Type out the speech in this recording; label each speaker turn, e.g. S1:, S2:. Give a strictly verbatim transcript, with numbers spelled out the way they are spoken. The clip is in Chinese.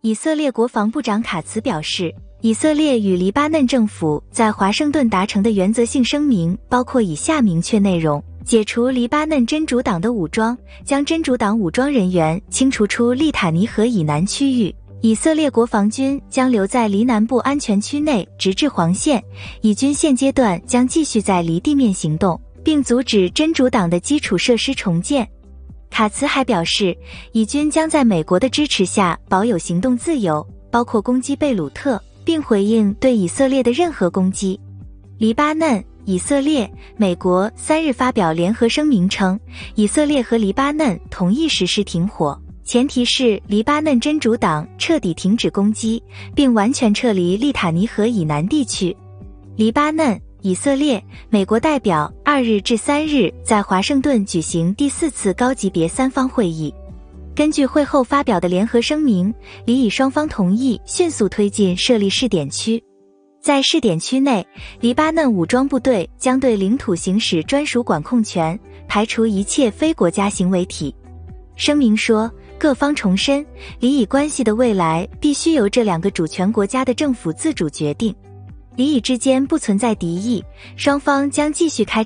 S1: 以色列国防部长卡茨表示，以色列与黎巴嫩政府在华盛顿达成的原则性声明包括以下明确内容：解除黎巴嫩真主党的武装，将真主党武装人员清除出利塔尼河以南区域。以色列国防军将留在黎南部安全区内直至黄线，以军现阶段将继续在黎地面行动，并阻止真主党的基础设施重建。卡茨还表示，以军将在美国的支持下保有行动自由，包括攻击贝鲁特，并回应对以色列的任何攻击。黎巴嫩、以色列、美国三日发表联合声明称，以色列和黎巴嫩同意实施停火，前提是黎巴嫩真主党彻底停止攻击，并完全撤离利塔尼河以南地区。黎巴嫩、以色列、美国代表二日至三日在华盛顿举行第四次高级别三方会议。根据会后发表的联合声明，黎以双方同意迅速推进设立试点区。在试点区内，黎巴嫩武装部队将对领土行使专属管控权，排除一切非国家行为体。声明说，各方重申，黎以关系的未来必须由这两个主权国家的政府自主决定。黎以之间不存在敌意，双方将继续开